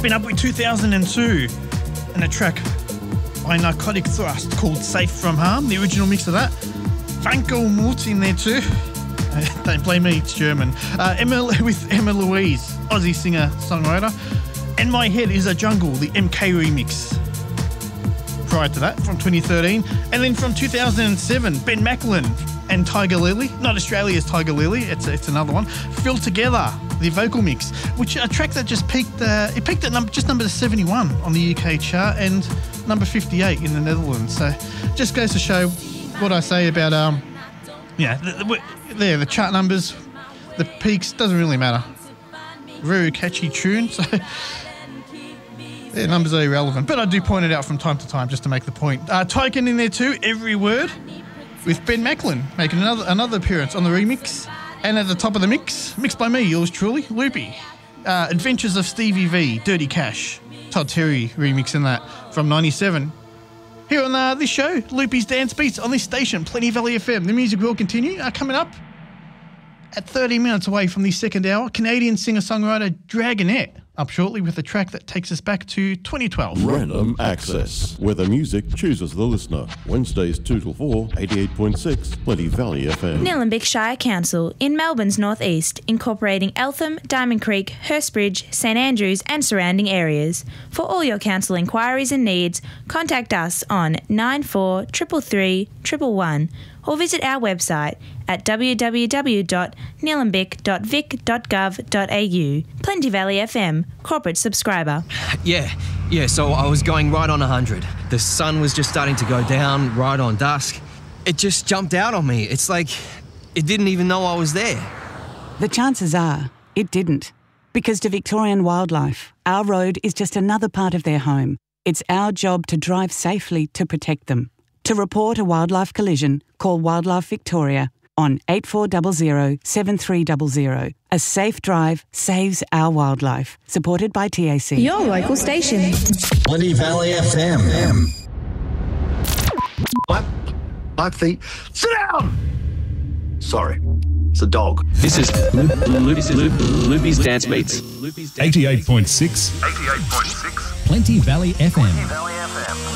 Wrapping up with 2002 and a track by Narcotic Thrust called Safe From Harm, the original mix of that. Franco Mort in there too. Don't blame me, it's German. With Emma Louise, Aussie singer-songwriter. And My Head Is a Jungle, the MK remix. Prior to that, from 2013. And then from 2007, Ben Macklin and Tiger Lily. Not Australia's Tiger Lily, it's another one. Feel Together, the vocal mix, which a track that just peaked, it peaked at number 71 on the UK chart and number 58 in the Netherlands. So just goes to show what I say about, the chart numbers, the peaks, doesn't really matter. Very catchy tune, so the numbers are irrelevant. But I do point it out from time to time just to make the point. Tycoon in there too, Every Word, with Ben Macklin making another appearance on the remix. And at the top of the mix, mixed by me, yours truly, Loopy. Adventures of Stevie V, Dirty Cash, Todd Terry remixing that from 97. Here on this show, Loopy's Dance Beats on this station, Plenty Valley FM. The music will continue. Coming up at 30 minutes away from the second hour, Canadian singer-songwriter Dragonette up shortly with a track that takes us back to 2012. Random Access, where the music chooses the listener. Wednesdays 2 till 4, 88.6, Plenty Valley FM. Nillumbik Shire Council in Melbourne's northeast, incorporating Eltham, Diamond Creek, Hurstbridge, St Andrews and surrounding areas. For all your council inquiries and needs, contact us on 9433 111 or visit our website at www.nillumbik.vic.gov.au. Plenty Valley FM, corporate subscriber. Yeah, so I was going right on 100. The sun was just starting to go down, right on dusk. It just jumped out on me. It's like it didn't even know I was there. The chances are it didn't. Because to Victorian Wildlife, our road is just another part of their home. It's our job to drive safely to protect them. To report a wildlife collision, call Wildlife Victoria on 8400 7300. A safe drive saves our wildlife. Supported by TAC. Your local station. Plenty Valley FM. I think. Sit down! Sorry, it's a dog. This is Loopy's Dance Beats. 88.6. Plenty Valley FM.